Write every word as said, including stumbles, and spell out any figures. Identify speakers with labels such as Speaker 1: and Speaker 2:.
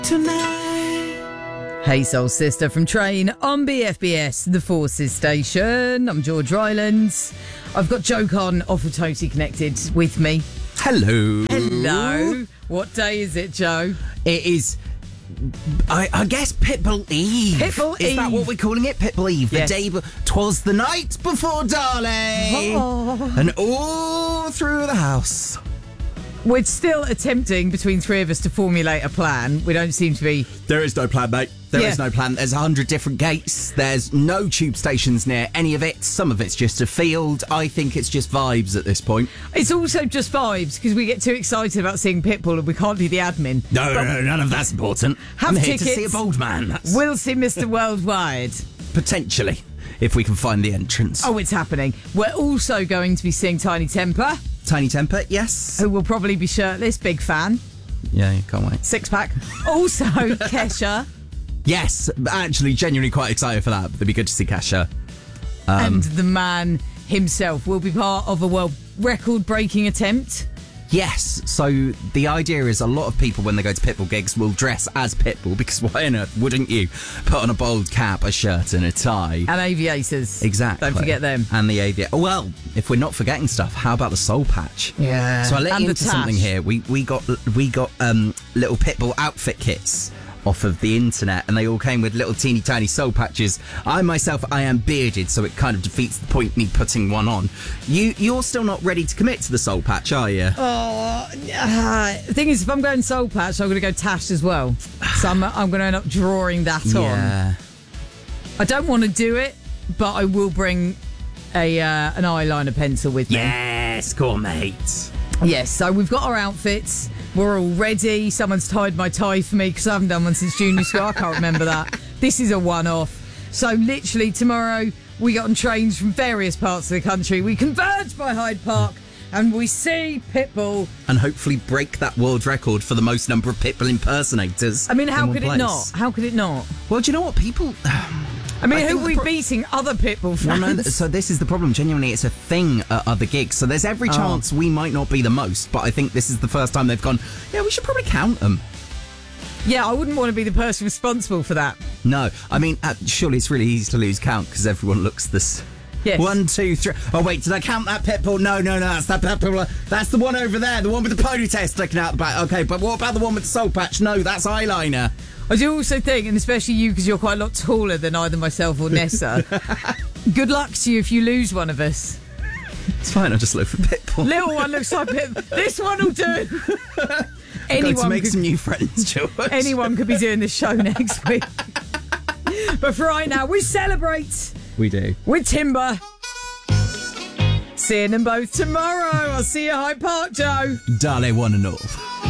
Speaker 1: Tonight.
Speaker 2: Hey Soul Sister from Train on B F B S, the Forces Station. I'm George Rylands. I've got Joe Con off of Totally Connected with me.
Speaker 1: Hello.
Speaker 2: Hello. What day is it, Joe?
Speaker 1: It is, I, I guess, Pitbull Eve.
Speaker 2: Pitbull
Speaker 1: Is
Speaker 2: Eve.
Speaker 1: that what we're calling it? Pitbull Eve.
Speaker 2: Yes.
Speaker 1: The day, be- 'twas the night before Darling.
Speaker 2: Oh.
Speaker 1: And all through the house.
Speaker 2: We're still attempting between three of us to formulate a plan. We don't seem to be...
Speaker 1: There is no plan, mate. There
Speaker 2: Yeah.
Speaker 1: is no plan. There's a hundred different gates. There's no tube stations near any of it. Some of it's just a field. I think it's just vibes at this point.
Speaker 2: It's also just vibes because we get too excited about seeing Pitbull and we can't do the admin.
Speaker 1: No,
Speaker 2: But
Speaker 1: no, none of that's important.
Speaker 2: Have
Speaker 1: I'm here
Speaker 2: tickets.
Speaker 1: to see a bold man. That's
Speaker 2: We'll see Mister Worldwide.
Speaker 1: potentially, if we can find the entrance.
Speaker 2: Oh, it's happening. We're also going to be seeing Tiny Temper,
Speaker 1: Tiny Temper, yes.
Speaker 2: who will probably be shirtless. Big fan.
Speaker 1: Yeah, can't wait.
Speaker 2: Six pack. Also, Kesha
Speaker 1: Yes, actually, genuinely quite excited for that. It'd be good to see Kesha. Um,
Speaker 2: and the man himself will be part of a world record breaking attempt.
Speaker 1: Yes, so the idea is a lot of people when they go to Pitbull gigs will dress as Pitbull because why on earth wouldn't you put on a bold cap, a shirt and a tie?
Speaker 2: And aviators.
Speaker 1: Exactly.
Speaker 2: Don't forget them.
Speaker 1: And the aviator. Well, if we're not forgetting stuff, how about the soul patch?
Speaker 2: Yeah.
Speaker 1: So I let
Speaker 2: And
Speaker 1: you
Speaker 2: the
Speaker 1: into
Speaker 2: tash.
Speaker 1: something here. We we got we got um, little Pitbull outfit kits off of the internet, and they all came with little teeny tiny soul patches. I myself, I am bearded, so it kind of defeats the point me putting one on. You you're still not ready to commit to the soul patch, are you?
Speaker 2: Oh, uh, the thing is, if I'm going soul patch, I'm going to go tash as well. So I'm, I'm going to end up drawing that on.
Speaker 1: Yeah.
Speaker 2: I don't want to do it, but I will bring a uh, an eyeliner pencil with me.
Speaker 1: Yes, cool, mate.
Speaker 2: Yes, so we've got our outfits. We're all ready. Someone's tied my tie for me because I haven't done one since junior school. I can't remember that. This is a one-off. So literally tomorrow we get on trains from various parts of the country. We converge by Hyde Park and we see Pitbull.
Speaker 1: And hopefully break that world record for the most number of Pitbull impersonators.
Speaker 2: I mean,
Speaker 1: in
Speaker 2: how
Speaker 1: one
Speaker 2: could
Speaker 1: place.
Speaker 2: it not? How could it not?
Speaker 1: Well, do you know what people?
Speaker 2: I mean,
Speaker 1: I
Speaker 2: who
Speaker 1: think
Speaker 2: are
Speaker 1: the
Speaker 2: we
Speaker 1: pro-
Speaker 2: beating? Other Pitbull fans?
Speaker 1: Well, no, th- so this is the problem. Genuinely, it's a thing at other gigs. So there's every
Speaker 2: Oh.
Speaker 1: chance we might not be the most, but I think this is the first time they've gone, yeah, we should probably count them.
Speaker 2: Yeah, I wouldn't want to be the person responsible for that.
Speaker 1: No, I mean, uh, surely it's really easy to lose count because everyone looks this.
Speaker 2: Yes.
Speaker 1: One, two, three. Oh, wait, did I count that Pitbull? No, no, no, that's that Pitbull. That's the one over there, the one with the ponytail sticking out the back. Okay, but what about the one with the soul patch? No, that's eyeliner.
Speaker 2: I do also think, and especially you because you're quite a lot taller than either myself or Nessa, good luck to you if you lose one of us.
Speaker 1: It's fine, I'll just look for Pitbull.
Speaker 2: Little one looks like Pip. This one will do.
Speaker 1: I've got to
Speaker 2: Anyone
Speaker 1: make
Speaker 2: could,
Speaker 1: some new friends, George.
Speaker 2: anyone could be doing this show next week. But for right now, we celebrate
Speaker 1: We do.
Speaker 2: with Timber. Seeing them both tomorrow. I'll see you at Hyde Park, Joe.
Speaker 1: Dale one and all.